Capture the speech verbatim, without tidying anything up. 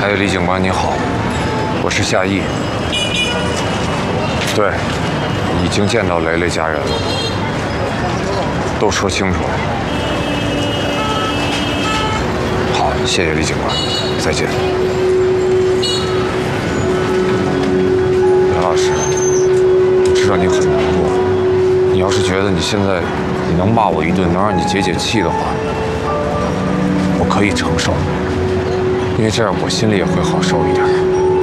哎，李警官你好，我是夏意。对，已经见到雷雷家人了，都说清楚了。好，谢谢李警官，再见。梁老师，我知道你很难过，你要是觉得你现在你能骂我一顿，能让你解解气的话，我可以承受。因为这样我心里也会好受一点。